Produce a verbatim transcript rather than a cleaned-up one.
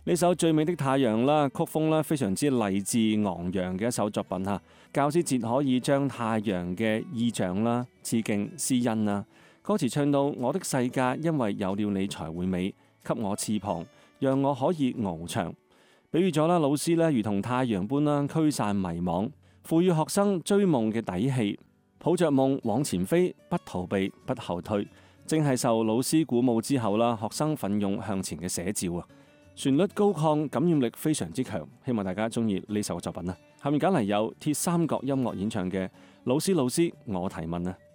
呢首最美的太陽啦，曲風啦非常之勵志昂揚嘅一首作品吓。教師節可以將太陽嘅意象啦、致敬、施恩啦。歌詞唱到我的世界因為有了你才會美，給我翅膀讓我可以翱翔。比喻咗啦，老師咧如同太陽般啦驅散迷惘，賦予學生追夢嘅底氣，抱着夢往前飛，不逃避不後退。正係受老師鼓舞之後啦，學生奮勇向前嘅寫照啊！旋律高亢，感染力非常之強，希望大家中意呢首作品啊！下面揀嚟有鐵三角音樂演唱嘅《老師老師我提問》啊！